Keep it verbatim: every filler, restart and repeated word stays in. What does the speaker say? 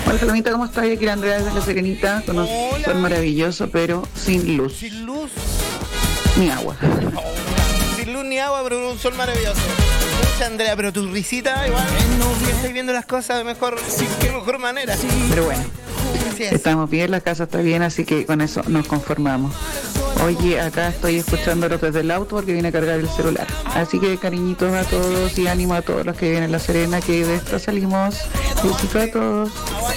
Hola Salomita, ¿cómo estás? Aquí la Andrea desde La Serenita, con un Hola. sol maravilloso, pero sin luz, Sin luz. ni agua. Sin luz ni agua, pero un sol maravilloso. Mucha Andrea, pero tu risita igual. Estáis viendo las cosas de mejor, de mejor manera. Pero bueno, Así es. estamos bien, la casa está bien, así que con eso nos conformamos. Oye, acá estoy escuchándolo desde el auto porque vine a cargar el celular. Así que cariñitos a todos y ánimo a todos los que viven en La Serena, que de esta salimos. Besitos a todos.